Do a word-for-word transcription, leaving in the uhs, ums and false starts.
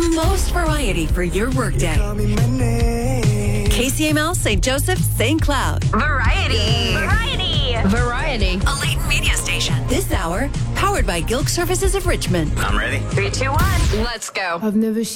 the most variety for your workday. K C M L, Saint Joseph, Saint Cloud. Variety. Variety. Variety. A Layton media station. This hour, powered by Gilk Services of Richmond. I'm ready. Three, two, one. Let's go. I've never